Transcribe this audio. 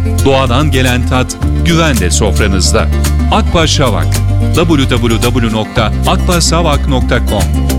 Doğadan gelen tat güvenle sofranızda. Akbaş Şavak. www.akbaşsavak.com